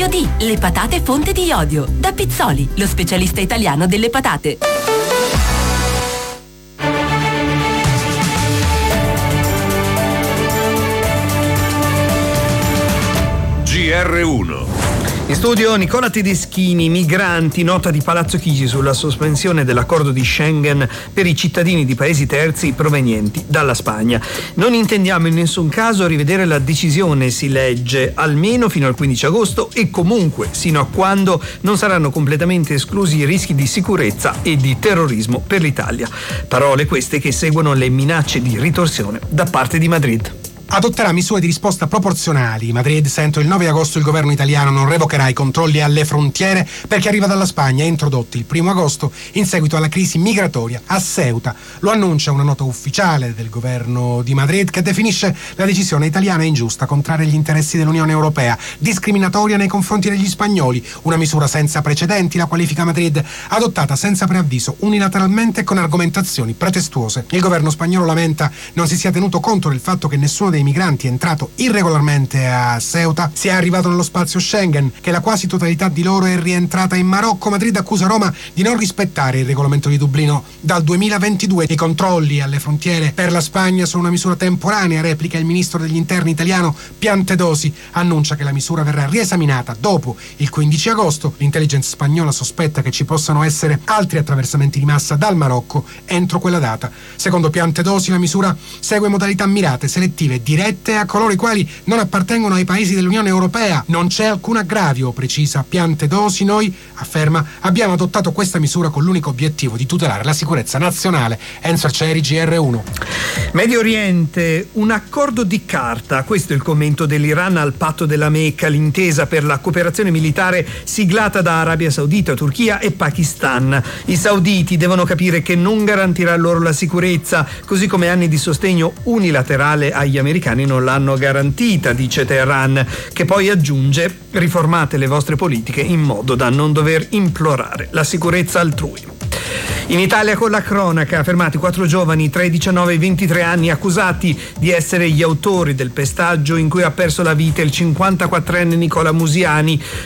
D, le patate fonte di iodio. Da Pizzoli, lo specialista italiano delle patate. GR1. In studio Nicola Tedeschini. Migranti, nota di Palazzo Chigi sulla sospensione dell'accordo di Schengen per i cittadini di paesi terzi provenienti dalla Spagna. Non intendiamo in nessun caso rivedere la decisione, si legge, almeno fino al 15 agosto e comunque sino a quando non saranno completamente esclusi i rischi di sicurezza e di terrorismo per l'Italia. Parole queste che seguono le minacce di ritorsione da parte di Madrid. Adotterà misure di risposta proporzionali. Madrid, sento il 9 agosto il governo italiano non revocherà i controlli alle frontiere per chi arriva dalla Spagna, introdotti il 1 agosto in seguito alla crisi migratoria a Ceuta. Lo annuncia una nota ufficiale del governo di Madrid che definisce la decisione italiana ingiusta, contraria agli interessi dell'Unione Europea, discriminatoria nei confronti degli spagnoli, una misura senza precedenti, la qualifica Madrid, adottata senza preavviso, unilateralmente con argomentazioni pretestuose. Il governo spagnolo lamenta non si sia tenuto conto del fatto che nessuno dei migranti entrato irregolarmente a Ceuta sia arrivato nello spazio Schengen, che la quasi totalità di loro è rientrata in Marocco. Madrid accusa Roma di non rispettare il regolamento di Dublino dal 2022. I controlli alle frontiere per la Spagna sono una misura temporanea, replica il ministro degli interni italiano Piantedosi. Annuncia che la misura verrà riesaminata dopo il 15 agosto. L'intelligence spagnola sospetta che ci possano essere altri attraversamenti di massa dal Marocco entro quella data. Secondo Piantedosi la misura segue modalità mirate, selettive, dirette a coloro i quali non appartengono ai paesi dell'Unione Europea. Non c'è alcun aggravio, precisa Piantedosi. Noi, afferma, abbiamo adottato questa misura con l'unico obiettivo di tutelare la sicurezza nazionale. Enzo Arcieri, GR1. Medio Oriente, un accordo di carta. Questo è il commento dell'Iran al patto della Mecca, l'intesa per la cooperazione militare siglata da Arabia Saudita, Turchia e Pakistan. I sauditi devono capire che non garantirà loro la sicurezza, così come anni di sostegno unilaterale agli americani non l'hanno garantita, dice Teheran, che poi aggiunge: riformate le vostre politiche in modo da non dover implorare la sicurezza altrui. In Italia con la cronaca, fermati 4 giovani tra i 19 e i 23 anni accusati di essere gli autori del pestaggio in cui ha perso la vita il 54enne Nicola Musiani.